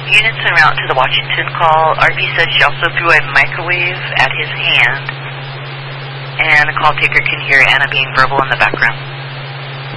Units en route to the Washington call. RV said she also threw a microwave at his hand. And the call taker can hear Anna being verbal in the background.